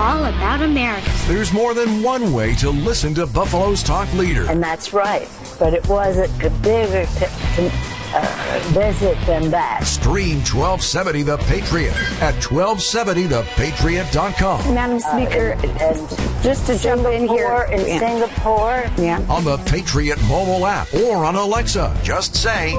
all about America. There's more than one way to listen to Buffalo's talk leader. And that's right. But it wasn't bigger to visit than that. Stream 1270 The Patriot at 1270thepatriot.com. Madam Speaker, just to jump in here. In Singapore. Yeah. On the Patriot mobile app or on Alexa. Just say